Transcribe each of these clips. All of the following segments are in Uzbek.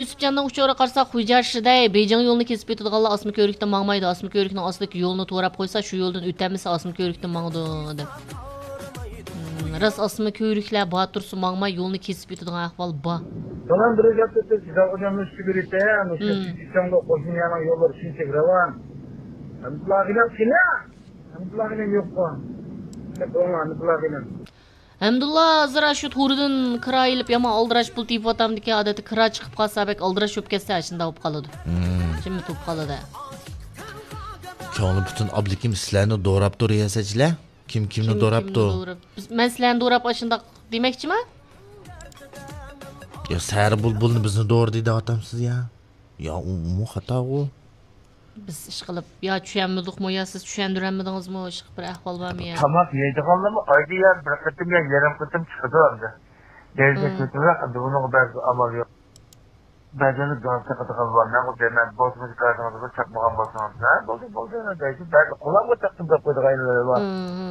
Yusufcan'dan uçuğura qarsa Xujarşiday Beyjing yo'lini kesib o'tadiganlar osma ko'rikdan mangmaydi. Osma ko'rikning ostidagi yo'lni to'rab qo'ysa, shu yo'ldan o'tamasa osma ko'rikdan mangdi deb. Ras osma ko'riklar batursi mangmay yo'lni kesib o'tadigan ahvol bor. So'lan bir gapni sizlar o'zingizning sigarete, o'sha sistemga qo'shilgan yo'llar shunchaki ravon. Hamdullah yo'q-ku. Hamdullah azra shu to'ridan kira ilib yama aldirash pul tiyib otamdiki odati kira chiqib qolsa bek aldirash o'p ketsa shunda bo'lib qoladi. Shimmi to'p qoladi. Ko'ngli butun oblikim sizlarni do'rabdi riyosachilar. Kimni do'rabdi? Men sizlarni do'rab ashunda demoqchiman? Ya sar bulbulni bizni doğru dedi atamsız ya. Ya mu xato o. Biz ish qilib yo tushunmadikmi yo siz tushundiramidingizmi ish bir ahvol bormi ya? Tamam yeydiganlarmi oyda ya bir qatim ya yarim qatim chiqadi endi. Derga ko'taroq endi buning ba'zi amal yo'q. Ba'zan gazeta qataqal bor. Men o'zimdan bosimiz qarashimizga chaqmagan bo'lsangiz, bo'ldi deydi. Ba'zi qo'lga taqdim deb qo'ydiganlar bor.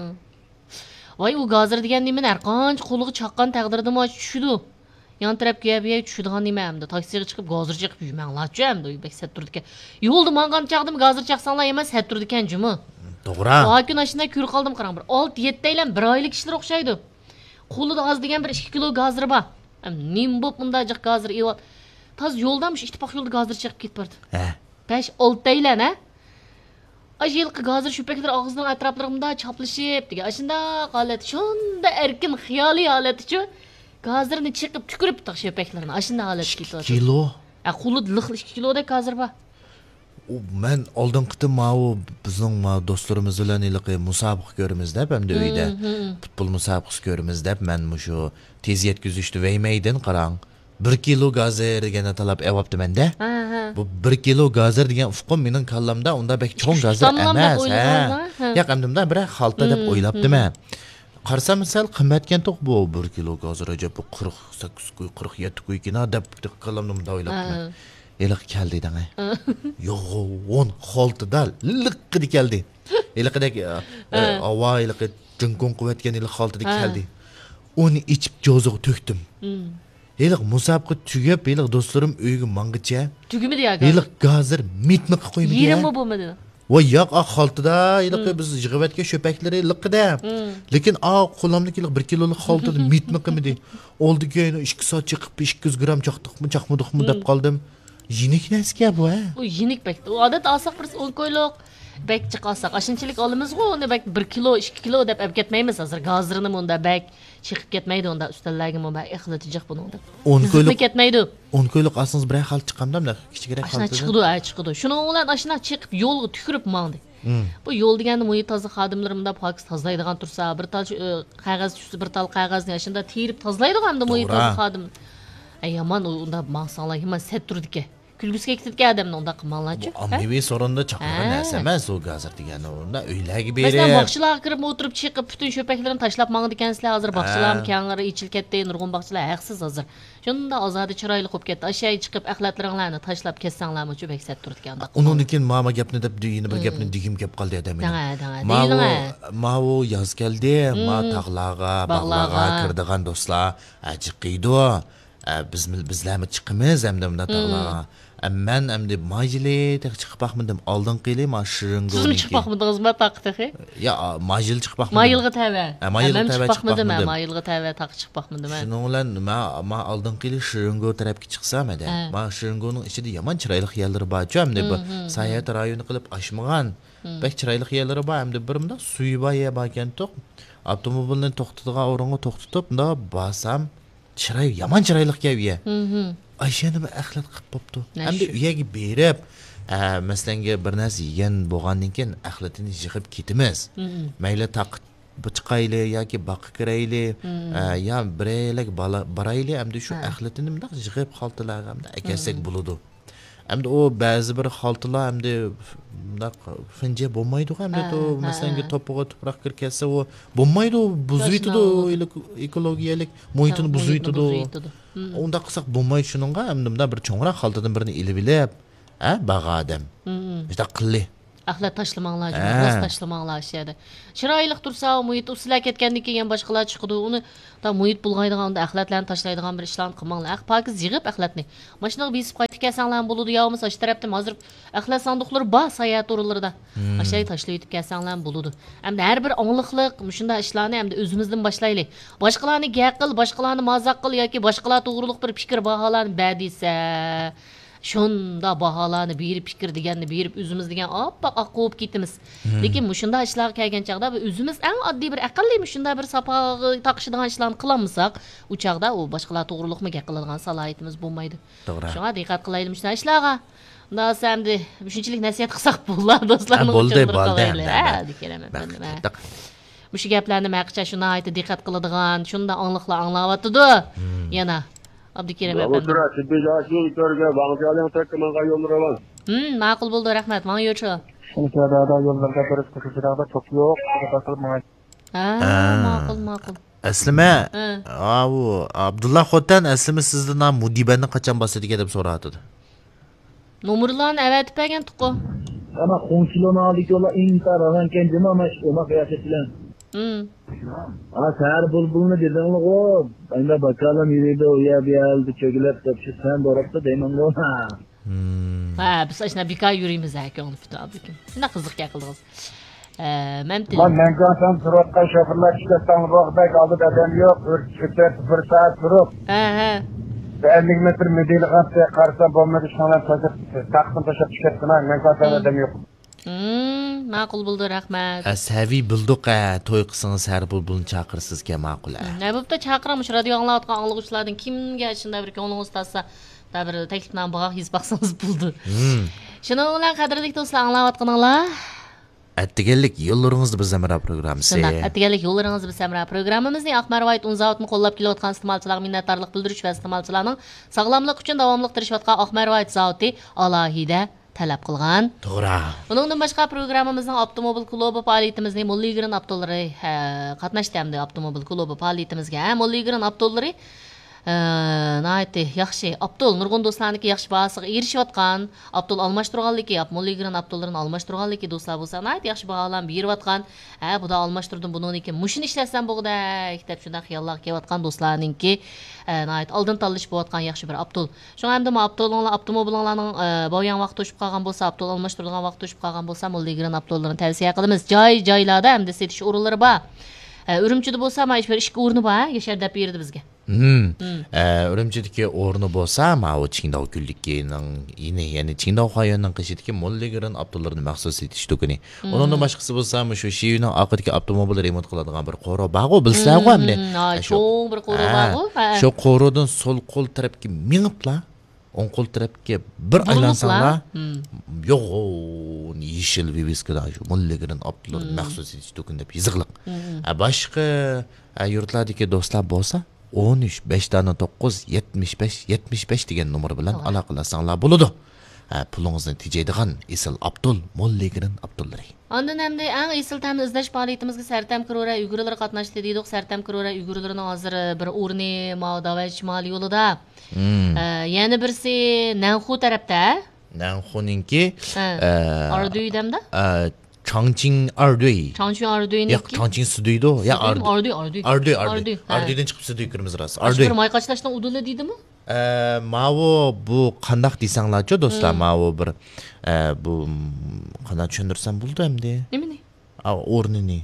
Voy u gazir degan nima har qancha qo'liga chaqqan taqdirda mo tushidi. Yan tarafga biya tushadigan nima hamda taksiga chiqib gazir chiqib yurmanglarchi hamda bek sat turdi ekan. Yo'lda mangan chaqdim gazir chaqsanglar emas sat turdi ekan jumi. To'g'ri. Ha kun ashunda ko'rib qoldim qarang bir 6-7 taylan bir oylik ishlar o'xshaydi. Qo'lida az degan bir 2 kilo gazir bor. Nim bo'p bunda jiq gazir eval. Taz yo'ldamış ittifoq yo'lda gazir chiqib ketib bordi. 5-6 taylan ha. Ajilqi gazir shupaklar og'zining atroflarida chaplashib degan. Ashunda holat shunda erkin xiyoliy holatichi gazirni chiqib tükürüp taq şöpeklerini. Aşında halet ketdi. Kilo. Qo'lid liq 2 kiloda gazir bor. Men oldin qitim ma'u bizning do'stlarimiz bilan iliqi musobaqa ko'ramiz deb hamda uyda futbol musobaqasi ko'ramiz deb men shu tez yetkazishni veymaydan qarang. 1 kilo gazir degani talab evapti menda. Bu 1 kilo gazir degan ufqim mening kallamda unda bek cho'ng gazir emas. Yo'q hamda bir xalta deb o'ylabdim men. Qarsa misal qimmatgan to'q bu 1 kilo gazir ajab 48 kuy 47 kuy kina deb kallamda o'ylabdim. Eliq keldi dang. Yo'q, 10 xoltida liqqidi keldi. Eliqidek ava eliq jinkon quvvatgan eliq xoltida keldi. Uni ichib jo'ziga to'kdim. Eliq musobaqa tugab, eliq do'stlarim uyga mang'icha. Tugimidi ya? Eliq gazir mitmi qo'ymadi. Yerimi bo'lmadi. Voy yo'q, xoltida eliq biz yig'avatga sho'paklari liqida. Lekin qo'limdagi 1 kilolik xoltida mitmi qilmadi. Oldiga 2 soat chiqib 200 gram chaqmudikmi deb qoldim. Yinik nasiga bu ha? U yinik bek. U odat alsaq bir 10 ko'yliq bek chiqalsaq. Ashunchalik olamiz-ku, uni bek 1 kilo, 2 kilo deb olib ketmaymiz hozir. Gazirini unda bek chiqib ketmaydi unda ustallarga mo bek ixlati jiq buni unda. 10 ko'yliq ketmaydi. 10 ko'yliq aslınız bir xal chiqqandamda, kichikroq xalta. Chiqdi. Shuning bilan ashuna chiqib yo'lga tukirib mangdi. Bu yo'l deganda muhit toza xodimlarimda pok tozlaydigan tursa, bir tal qog'oz tushsa, bir tal qog'ozni ashunda terib tozlaydigan hamda muhit toza xodim. Ay aman unda maqsanlar ham set turdi-ki. Külgüsü ketgan adamni unda qilmanlarchi. Ammiviy so'rinda chaqirgan narsa emas u gazir degani o'rnda uylarga berib. Masalan, bog'chilarga kirib o'tirib chiqib butun sho'paklarini tashlab mangdi ekansizlar. Hozir bog'chilarning kangari ichil ketdi, nurg'un bog'chilar haqsiz hozir. Shunda ozodi chiroyli qolib ketdi. Ashay chiqib axlatlaringlarni tashlab ketsanglarmi shu beksat turganda. Undan keyin mama gapni deb deyini bir gapni digim kelib qoldi adam. Ma u yoz keldi, ma tog'larga, bog'larga kirdigan do'stlar ajiqiydi. Bizlarmi chiqimiz hamda bunda tog'larga. Men hamda majli chiqib baxmidim oldin qili ma shiringo. Siz chiqib baxmidingizmi taqtiqi? Ya majil chiqib baxmidim. Mayilga tava. Mayilga tava chiqib baxmidim. Mayilga tava taq chiqib baxmidim. Shuning bilan ma oldin qili shiringo tarafga chiqsam edi. Ma shiringoning ichida yomon chiroyli xiyallari bor. Hamda bu sayohat rayoni qilib ashmagan. Bek chiroyli xiyallari bor hamda birimda suyi bor ya bakan to'q. Avtomobilni to'xtatadigan o'ringa to'xtatib, bunda basam chiroy yomon chiroyli kelgan. Ayshani bir axlat qilib bo'pti. Hamda uyaga berib, masalanga bir narsa yegan bo'lgandan keyin axlatini yig'ib ketimiz. Mayli taqib chiqayli yoki baqib kirayli, ya biraylik barayli hamda shu axlatini bundoq yig'ib xaltalarga hamda akasak bo'ladi. Hamda o ba'zi bir xaltalar hamda bundoq finja bo'lmaydi hamda to masalanga to'pig'i tuproq kirkasa o bo'lmaydi, buzuytidi, ekologiyalik muhitini buzuytidi. Unda qilsak bo'lmaydi shuningga hamda bir cho'ngroq xaltadan birini ilib ilib, baga odam. Juda qilli. Axlat tashlamanglar, gaz tashlamanglar ishadi. Chiroyli tursa, muhit usilar ketgandan keyin boshqalar chiqdi. Uni ta muhit bulg'aydigan axlatlarni tashlaydigan bir ishlarni qilmanglar. Pokiz yig'ib axlatni. Mashinaga besib tashlayotib kelsanglar bo'ladi yo bo'lmasa shu tarafdan hozir axlat sanduqlari bor sayohat o'rinlarida ashulay tashlayotib kelsanglar bo'ladi hamda har bir ongliqliq shunday ishlarni hamda o'zimizdan boshlaylik boshqalarni gap qil boshqalarni mazoq qil yoki boshqalar to'g'riliq bir fikr baholarni ber desa shunda baholarni berib fikr deganni berib o'zimiz degan oppoq oq qo'yib ketamiz lekin shunday ishlarga kelgan chog'da o'zimiz eng oddiy bir aqlli shunday bir sapoga taqishadigan ishlarni qilolmasak u chog'da u boshqalar to'g'riliqmi gap qiladigan salohiyatimiz bo'lmaydi to'g'ri shunga diqqat qilaylik shunday ishlarga undan endi shunchalik nasihat qilsak bo'lar do'stlarning bo'ldi shu gaplarni maqcha shuni aytib diqqat qiladigan shunda angliqlar anglayotidi yana Abdikerim efendim. Ma'qul bo'ldi, rahmat. Mana yo'chi. Yo'llarda bir ko'chalarda çok yo'q. Ma'qul. Aslima, u Abdullah Xotan aslima sizdan ham mudibani qachon bosadiga deb so'radi. Nomerlarni avatib bergan tuqo. Ama konsilona aldık yola intar alan kendime ama ona kıyafetilen. Ser bulbulunu dedin o. Ben de bakalım yürüydü uya bir aldı çögüler topçu sen doğraptı deyman ona. Biz aşına bir kay yürüyemiz ki onu fütü abikim. Ne kızlık yakıldınız. Memtil. Lan ben kansam surattan şoförler şirketten rohbek aldı dedem yok. Bir saat durup. 50 metre müdeli kaptı karşıdan bomba düşmanlar taktım taşıp çıkarttım. Ben kansam dedem yok. Ma'qul bo'ldi, rahmat. Saviy bildiq, to'y qilsangiz har bulbulni chaqirsizga ma'qul. Ne bo'pti chaqiramish radio anglayotgan anglovchilardan kimga shunday bir ko'nglingiz tassa, bir taklif bilan bog'aq yuz baqsangiz bo'ldi. Shuning bilan qadrli do'stlar anglayotganinglar. Attiganlik yo'llaringizni biz Samara programmasi. Attiganlik yo'llaringizni biz Samara programmamizning Aqmar White Unzautni qo'llab kelayotgan iste'molchilarga minnatdorlik bildirish va iste'molchilarning sog'lomlik uchun davomli tirishayotgan Aqmar White Zauti alohida talab qilgan. To'g'ri. Buningdan boshqa programmamizning avtomobil klubi faoliyatimizning milliy grin avtollari qatnashdi hamda avtomobil klubi faoliyatimizga milliy grin avtollari Naiti yaxshi Abdul nurg'un do'stlarniki yaxshi bahosiga erishayotgan Abdul almashtirganligi milliy grin avtollarini almashtirganligi do'stlar bo'lsa naiti yaxshi baholarni berayotgan bu da almashtirdim buniki mushini ishlasam bo'g'dak deb shunday xiyollar kelayotgan do'stlarningki naiti oldin tanlash bo'layotgan yaxshi bir Abdul shunga hamda Abdullar avtomobillarning boyan vaqt to'shib qolgan bo'lsa Abdul almashtirgan vaqt to'shib qolgan bo'lsa milliy grin avtollarini tavsiya qilamiz joylarda hamda setish o'rinlari bor Urumchida bo'lsa mana shu ishga o'rni bor yashar deb berdi bizga Urumchidagi o'rni bo'lsa mana u Qingdao Gullikning ya'ni Qingdao rayonining qishidagi milliy grin avtolarni maxsus setish do'koni undan boshqasi bo'lsa shu Shiyining oqidagi avtomobil remont qiladigan bir qo'ro bor bilsanglar hamda cho'ng bir qo'ro bor shu qo'rodan so'l qo'l tarafga miniblar o'ng qo'l tarafga bir aylansanglar yo'q yeshil viviskada shu milliy grin avtolarni maxsus setish do'koni deb yozig'liq boshqa yurtlardagi do'stlar bo'lsa 13 5 dana 9 75 degan nomer bilan aloqalasanglar bo'ladi. Pulingizni tejaydigan Esil Abdul Molligrin Abdullari. Ondan hamda eng esil ta'min izlash faoliyatimizga Sartam Kirora Uygurlar qatnashdi deydik. Sartam Kirora Uygurlarning hozir bir o'rni Moldova shimoliy yo'lida. Yana birsi Nanxu tarafda. Nanxuninki Arduydamda? Changqing Arduy. Changqing Arduy'niki. Yo'q, Changqing Suduydi. Ya Arduydan chiqib Suduy kirimiz ras. Arduy. Bir mayqachlashdan udula deydimi? Mavo bu qandaq desanglarchi do'stlar, mavo bir bu qanday tushuntirsam bo'ldi endi. Nimani? O'rnini.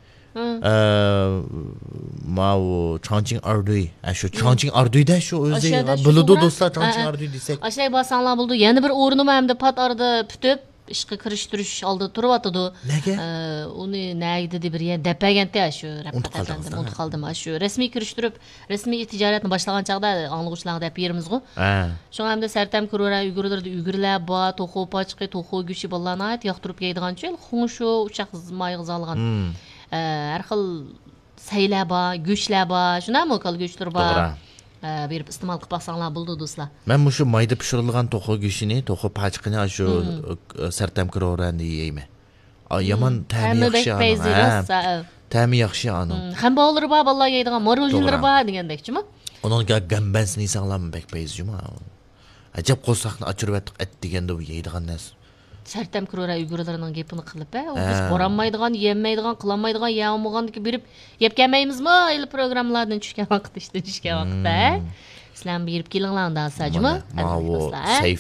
Mavo Changqing Arduy. Shu Changqing Arduyda shu o'zi biladi do'stlar Changqing Arduy desak. Ashay basanglar bo'ldi. Yana bir o'rnimi hamda pat arada putib ishga kirishtirish oldi turyotdi. Nega? Uni nagdi deb bir yana dapaganda shu unutib qoldim. Shu rasmiy kirishtirib, rasmiy tijoratni boshlagan chaqda anglovchilarga deb beramiz-ku. Shunga hamda Sartam Kirora Uygurlarda Uygurlar bor, to'xu pochqi, to'xu go'shi bolalarni ayt yoqtirib yeydigancha, xungshu uchoq mayg' zalgan. Har xil saylar bor, go'shlar bor, shunami qol go'shlar bor. Berib iste'mol qilib baqsanglar bo'ldi do'stlar. Men shu mayda pishirilgan to'xu go'shini, to'xu pachqini shu Sartam Kirorani yeyman. Yomon ta'mi yaxshi. Ta'mi yaxshi ana. Hambolari bor, bolalar yeydigan morojinlari bor degandekchimi? Onun gambansini sanglam bek payzjuma. Ajab qo'saqni ochirib at deganda u yeydigan narsa. Sartam Kirora Uygurlarning gapini qilib, biz boranmaydigan, yemaydigan, qilolmaydigan, yeyolmagandiki berib, yeb kelmaymizmi? El programmalardan tushgan vaqt ishda tushgan vaqtda. Sizlar berib kelinglar unda sajmi? Mavo